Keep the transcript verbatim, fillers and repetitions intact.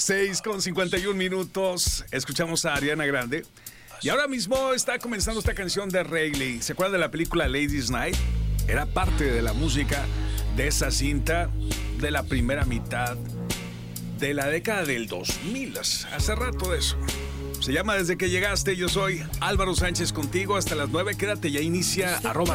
seis con cincuenta y un minutos. Escuchamos a Ariana Grande. Y ahora mismo está comenzando esta canción de Rayleigh. ¿Se acuerdan de la película Ladies Night? Era parte de la música de esa cinta de la primera mitad de la década del dos mil. Hace rato de eso. Se llama Desde que llegaste. Yo soy Álvaro Sánchez contigo hasta las nueve. Quédate, ya inicia arroba